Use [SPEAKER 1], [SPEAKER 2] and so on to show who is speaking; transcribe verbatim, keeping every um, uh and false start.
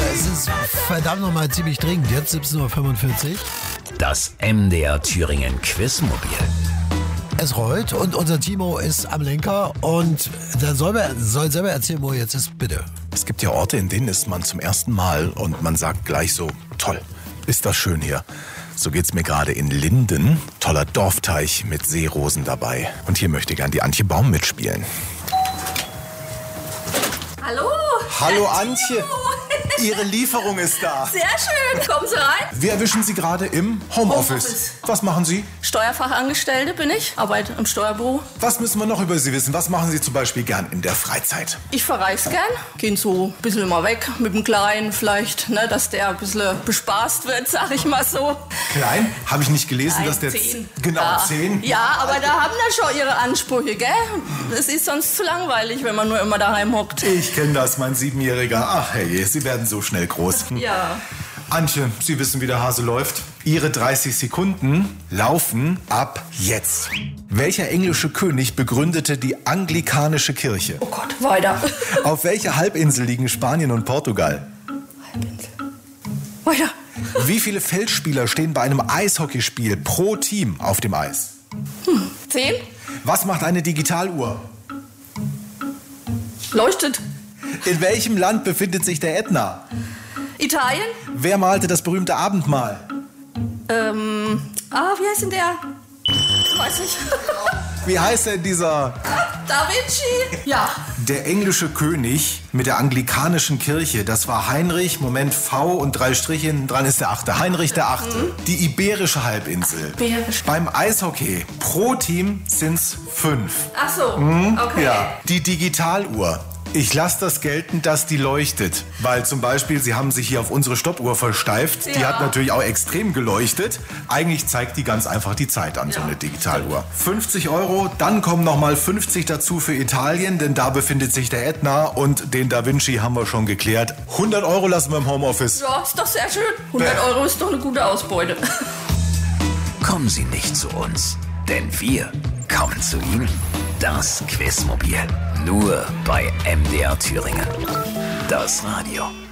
[SPEAKER 1] Es ist verdammt nochmal ziemlich dringend. Jetzt siebzehn Uhr fünfundvierzig.
[SPEAKER 2] Das M D R Thüringen Quizmobil.
[SPEAKER 1] Es rollt und unser Timo ist am Lenker und der soll, soll selber erzählen, wo er jetzt ist, bitte.
[SPEAKER 3] Es gibt ja Orte, in denen ist man zum ersten Mal und man sagt gleich so, toll, ist das schön hier. So geht's mir gerade in Linden. Toller Dorfteich mit Seerosen dabei. Und hier möchte gern die Antje Baum mitspielen.
[SPEAKER 4] Hallo.
[SPEAKER 3] Hallo Antje. Ihre Lieferung ist da.
[SPEAKER 4] Sehr schön. Kommen Sie rein.
[SPEAKER 3] Wir erwischen Sie gerade im Homeoffice.
[SPEAKER 4] Homeoffice.
[SPEAKER 3] Was machen Sie?
[SPEAKER 4] Steuerfachangestellte bin ich, arbeite im Steuerbüro.
[SPEAKER 3] Was müssen wir noch über Sie wissen? Was machen Sie zum Beispiel gern in der Freizeit?
[SPEAKER 4] Ich verreise gern, gehen so ein bisschen mal weg mit dem Kleinen vielleicht, ne, dass der ein bisschen bespaßt wird, sag ich mal so.
[SPEAKER 3] Klein? Habe ich nicht gelesen,
[SPEAKER 4] Nein,
[SPEAKER 3] dass der...
[SPEAKER 4] zehn.
[SPEAKER 3] Genau,
[SPEAKER 4] ja.
[SPEAKER 3] zehn?
[SPEAKER 4] Ja, aber da haben wir schon ihre Ansprüche, gell? Es ist sonst zu langweilig, wenn man nur immer daheim hockt.
[SPEAKER 3] Ich kenne das, mein Siebenjähriger. Ach hey, Sie werden so schnell groß.
[SPEAKER 4] Ja.
[SPEAKER 3] Antje, Sie wissen, wie der Hase läuft. Ihre dreißig Sekunden laufen ab jetzt. Welcher englische König begründete die anglikanische Kirche?
[SPEAKER 4] Oh Gott, weiter.
[SPEAKER 3] Auf welcher Halbinsel liegen Spanien und Portugal?
[SPEAKER 4] Halbinsel. Weiter.
[SPEAKER 3] Wie viele Feldspieler stehen bei einem Eishockeyspiel pro Team auf dem Eis?
[SPEAKER 4] Hm. Zehn?
[SPEAKER 3] Was macht eine Digitaluhr?
[SPEAKER 4] Leuchtet.
[SPEAKER 3] In welchem Land befindet sich der Ätna?
[SPEAKER 4] Italien?
[SPEAKER 3] Wer malte das berühmte Abendmahl?
[SPEAKER 4] Ähm, ah, wie heißt denn der? Weiß nicht.
[SPEAKER 3] Wie heißt denn dieser?
[SPEAKER 4] Da Vinci? Ja.
[SPEAKER 3] Der englische König mit der anglikanischen Kirche, das war Heinrich, Moment, V und drei Striche hinten dran ist der Achte. Heinrich der Achte. Mhm. Die Iberische Halbinsel.
[SPEAKER 4] Iberisch.
[SPEAKER 3] Beim Eishockey pro Team sind's fünf.
[SPEAKER 4] Ach so,
[SPEAKER 3] Mhm.
[SPEAKER 4] okay.
[SPEAKER 3] Ja. Die Digitaluhr. Ich lasse das gelten, dass die leuchtet. Weil zum Beispiel, Sie haben sich hier auf unsere Stoppuhr versteift. Ja. Die hat natürlich auch extrem geleuchtet. Eigentlich zeigt die ganz einfach die Zeit an, ja, so eine Digitaluhr. fünfzig Euro, dann kommen nochmal fünfzig dazu für Italien, denn da befindet sich der Ätna und den Da Vinci haben wir schon geklärt. hundert Euro lassen wir im Homeoffice.
[SPEAKER 4] Ja, ist doch sehr schön. hundert Euro ist doch eine gute Ausbeute.
[SPEAKER 2] Kommen Sie nicht zu uns, denn wir kommen zu Ihnen. Das Quizmobil. Nur bei M D R Thüringen. Das Radio.